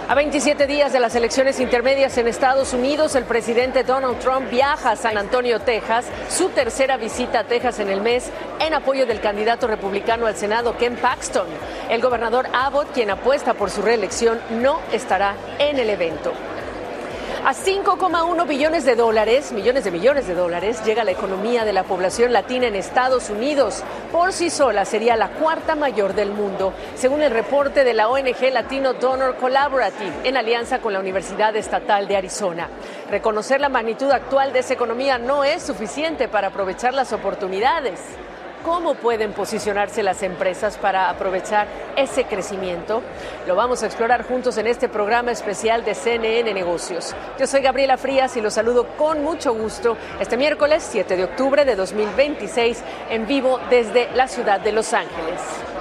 A 27 días de las elecciones intermedias en Estados Unidos, el presidente Donald Trump viaja a San Antonio, Texas, su tercera visita a Texas en el mes, en apoyo del candidato republicano al Senado, Ken Paxton. El gobernador Abbott, quien apuesta por su reelección, no estará en el evento. A 5,1 billones de dólares, millones de dólares, llega la economía de la población latina en Estados Unidos. Por sí sola sería la cuarta mayor del mundo, según el reporte de la ONG Latino Donor Collaborative, en alianza con la Universidad Estatal de Arizona. Reconocer la magnitud actual de esa economía no es suficiente para aprovechar las oportunidades. ¿Cómo pueden posicionarse las empresas para aprovechar ese crecimiento? Lo vamos a explorar juntos en este programa especial de CNN Negocios. Yo soy Gabriela Frías y los saludo con mucho gusto este miércoles 7 de octubre de 2026 en vivo desde la ciudad de Los Ángeles.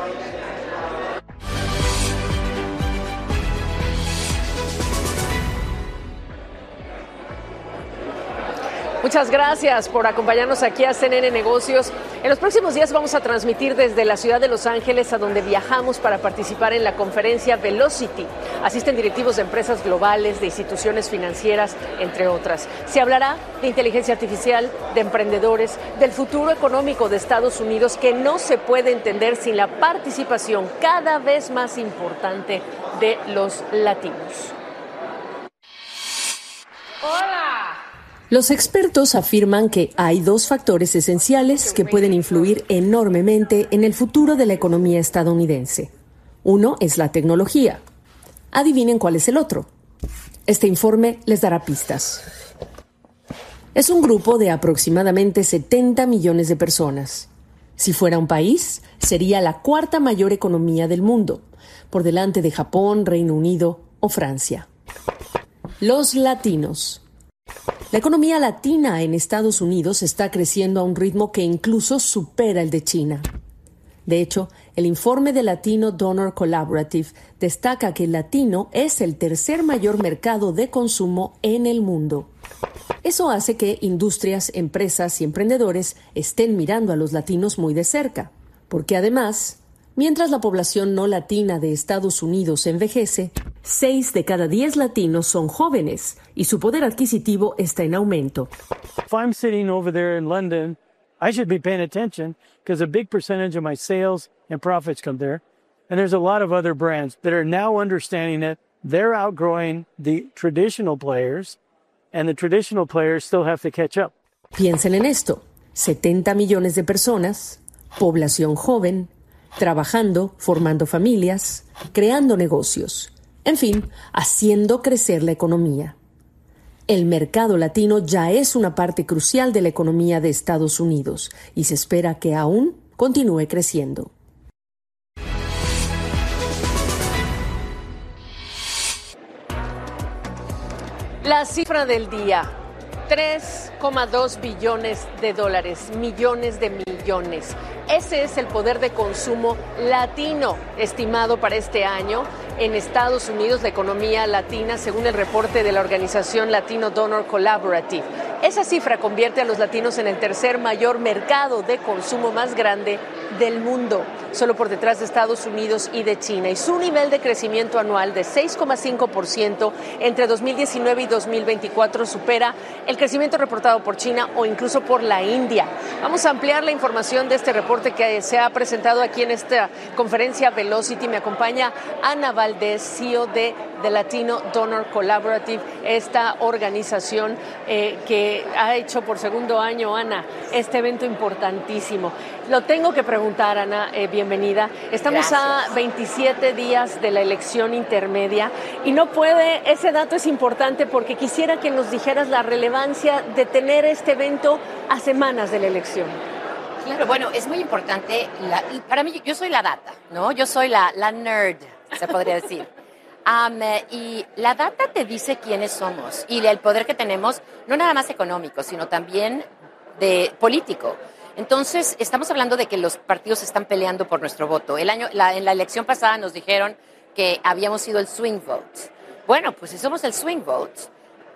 Muchas gracias por acompañarnos aquí a CNN Negocios. En los próximos días vamos a transmitir desde la ciudad de Los Ángeles, a donde viajamos para participar en la conferencia Velocity. Asisten directivos de empresas globales, de instituciones financieras, entre otras. Se hablará de inteligencia artificial, de emprendedores, del futuro económico de Estados Unidos, que no se puede entender sin la participación cada vez más importante de los latinos. ¡Hola! Los expertos afirman que hay dos factores esenciales que pueden influir enormemente en el futuro de la economía estadounidense. Uno es la tecnología. Adivinen cuál es el otro. Este informe les dará pistas. Es un grupo de aproximadamente 70 millones de personas. Si fuera un país, sería la cuarta mayor economía del mundo, por delante de Japón, Reino Unido o Francia. Los latinos. La economía latina en Estados Unidos está creciendo a un ritmo que incluso supera el de China. De hecho, el informe de Latino Donor Collaborative destaca que el latino es el tercer mayor mercado de consumo en el mundo. Eso hace que industrias, empresas y emprendedores estén mirando a los latinos muy de cerca, porque además, mientras la población no latina de Estados Unidos envejece, 6 de cada 10 latinos son jóvenes y su poder adquisitivo está en aumento. If I'm sitting over there in London, I should be paying attention because a big percentage of my sales and profits come there. And there's a lot of other brands that are now understanding that they're outgrowing the traditional players and the traditional players still have to catch up. Piensen en esto: 70 millones de personas, población joven, trabajando, formando familias, creando negocios. En fin, haciendo crecer la economía. El mercado latino ya es una parte crucial de la economía de Estados Unidos y se espera que aún continúe creciendo. La cifra del día: 3,2 billones de dólares, millones de millones. Ese es el poder de consumo latino estimado para este año en Estados Unidos, la economía latina, según el reporte de la organización Latino Donor Collaborative. Esa cifra convierte a los latinos en el tercer mayor mercado de consumo más grande del mundo, solo por detrás de Estados Unidos y de China. Y su nivel de crecimiento anual de 6,5% entre 2019 y 2024 supera el crecimiento reportado por China o incluso por la India. Vamos a ampliar la información de este reporte que se ha presentado aquí en esta conferencia Velocity. Me acompaña Ana Valdés, CEO de Latino Donor Collaborative, esta organización que ha hecho por segundo año, Ana, este evento importantísimo. Lo tengo que preguntar, Ana, bienvenida. Estamos a 27 días de la elección intermedia y no puede, ese dato es importante porque quisiera que nos dijeras la relevancia de tener este evento a semanas de la elección. Claro, bueno, es muy importante. Para mí, yo soy la data, ¿no? Yo soy la nerd, se podría decir. Y la data te dice quiénes somos y el poder que tenemos, no nada más económico, sino también de político. Entonces, estamos hablando de que los partidos están peleando por nuestro voto. En la elección pasada nos dijeron que habíamos sido el swing vote. Bueno, pues si somos el swing vote,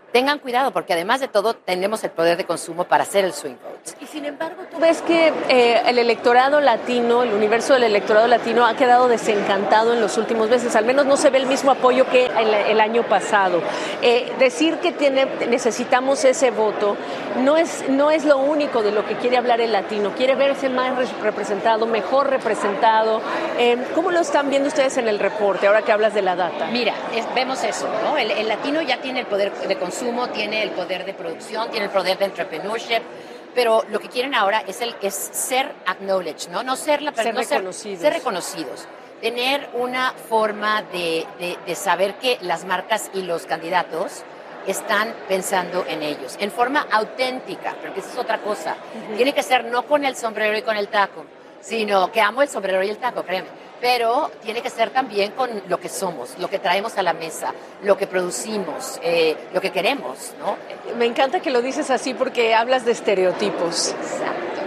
tengan cuidado, porque además de todo tenemos el poder de consumo para hacer el swing vote. Y sin embargo, tú ves que el electorado latino, el universo del electorado latino ha quedado desencantado en los últimos meses. Al menos no se ve el mismo apoyo que el año pasado. Decir que necesitamos ese voto no es lo único de lo que quiere hablar el latino. Quiere verse más representado, mejor representado. ¿Cómo lo están viendo ustedes en el reporte, ahora que hablas de la data? Mira, vemos eso, ¿no? El latino ya tiene el poder de consumo, tiene el poder de producción, tiene el poder de entrepreneurship, pero lo que quieren ahora es ser acknowledged, ¿no? Ser reconocidos. Tener una forma de saber que las marcas y los candidatos están pensando en ellos, en forma auténtica, porque esa es otra cosa. Tiene que ser no con el sombrero y con el taco, sino que amo el sombrero y el taco, créeme. Pero tiene que ser también con lo que somos, lo que traemos a la mesa, lo que producimos, lo que queremos, ¿no? Me encanta que lo dices así porque hablas de estereotipos. Exacto.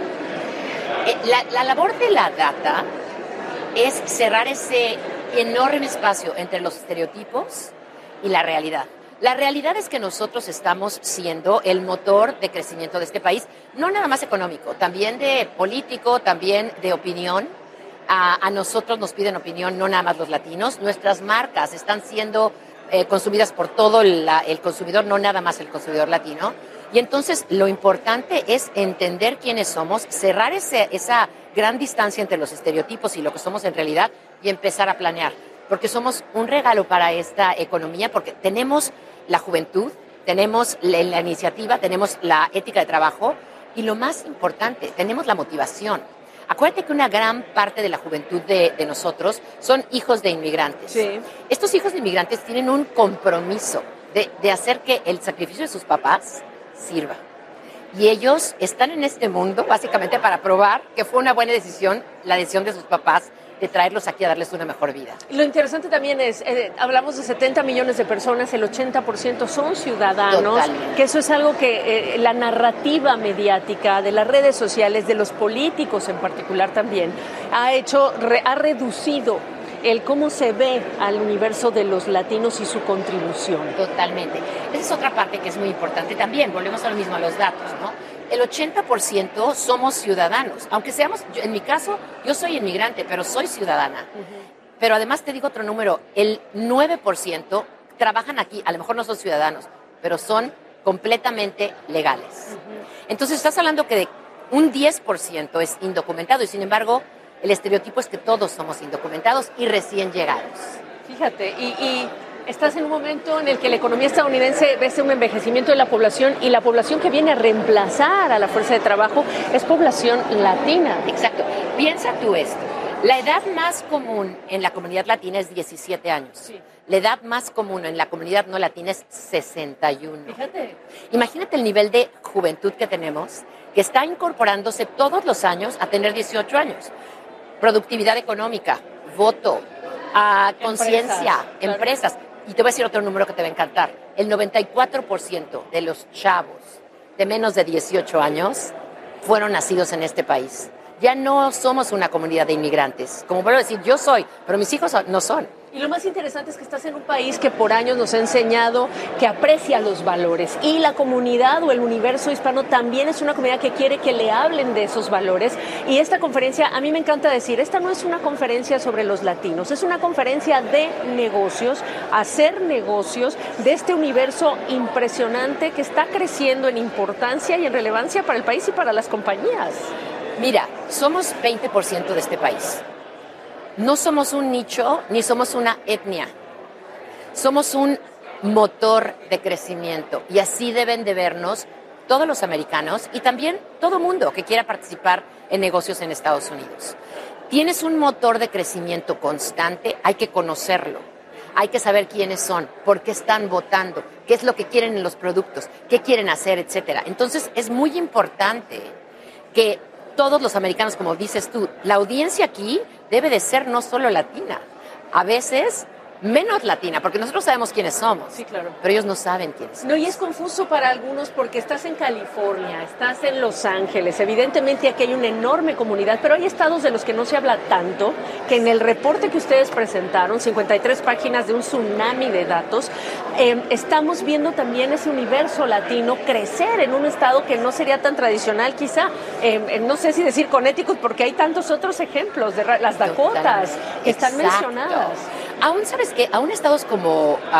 La labor de la data es cerrar ese enorme espacio entre los estereotipos y la realidad. La realidad es que nosotros estamos siendo el motor de crecimiento de este país, no nada más económico, también de político, también de opinión. A nosotros nos piden opinión, no nada más los latinos. Nuestras marcas están siendo consumidas por todo el consumidor, no nada más el consumidor latino. Y entonces lo importante es entender quiénes somos, cerrar esa gran distancia entre los estereotipos y lo que somos en realidad y empezar a planear. Porque somos un regalo para esta economía, porque tenemos la juventud, tenemos la iniciativa, tenemos la ética de trabajo y lo más importante, tenemos la motivación. Acuérdate que una gran parte de la juventud de nosotros son hijos de inmigrantes. Sí. Estos hijos de inmigrantes tienen un compromiso de hacer que el sacrificio de sus papás sirva. Y ellos están en este mundo básicamente para probar que fue una buena decisión, la decisión de sus papás, de traerlos aquí a darles una mejor vida. Lo interesante también es, hablamos de 70 millones de personas, el 80% son ciudadanos, Totalmente. Que eso es algo que la narrativa mediática de las redes sociales, de los políticos en particular también, ha reducido el cómo se ve al universo de los latinos y su contribución. Totalmente. Esa es otra parte que es muy importante también, volvemos a lo mismo, a los datos, ¿no? El 80% somos ciudadanos, aunque seamos, en mi caso, yo soy inmigrante, pero soy ciudadana. Pero además te digo otro número, el 9% trabajan aquí, a lo mejor no son ciudadanos, pero son completamente legales. Entonces estás hablando que de un 10% es indocumentado y sin embargo el estereotipo es que todos somos indocumentados y recién llegados. Fíjate, y estás en un momento en el que la economía estadounidense ve un envejecimiento de la población y la población que viene a reemplazar a la fuerza de trabajo es población latina. Exacto. Piensa tú esto. La edad más común en la comunidad latina es 17 años. Sí. La edad más común en la comunidad no latina es 61. Fíjate. Imagínate el nivel de juventud que tenemos, que está incorporándose todos los años a tener 18 años. Productividad económica, voto, conciencia, empresas. Y te voy a decir otro número que te va a encantar. El 94% de los chavos de menos de 18 años fueron nacidos en este país. Ya no somos una comunidad de inmigrantes. Como vuelvo a decir, yo soy, pero mis hijos no son. Y lo más interesante es que estás en un país que por años nos ha enseñado que aprecia los valores. Y la comunidad o el universo hispano también es una comunidad que quiere que le hablen de esos valores. Y esta conferencia, a mí me encanta decir, esta no es una conferencia sobre los latinos, es una conferencia de negocios, hacer negocios de este universo impresionante que está creciendo en importancia y en relevancia para el país y para las compañías. Mira, somos 20% de este país. No somos un nicho ni somos una etnia. Somos un motor de crecimiento y así deben de vernos todos los americanos y también todo mundo que quiera participar en negocios en Estados Unidos. Tienes un motor de crecimiento constante, hay que conocerlo. Hay que saber quiénes son, por qué están votando, qué es lo que quieren en los productos, qué quieren hacer, etcétera. Entonces, es muy importante que todos los americanos, como dices tú, la audiencia aquí debe de ser no solo latina. A veces menos latina, porque nosotros sabemos quiénes somos. Sí, claro. Pero ellos no saben quiénes son. No, y es confuso para algunos porque estás en California, estás en Los Ángeles, evidentemente aquí hay una enorme comunidad, pero hay estados de los que no se habla tanto, que en el reporte que ustedes presentaron, 53 páginas de un tsunami de datos, estamos viendo también ese universo latino crecer en un estado que no sería tan tradicional quizá, no sé si decir Connecticut, porque hay tantos otros ejemplos de las Dakotas que están mencionadas. Aún, ¿sabes qué? Aún estados como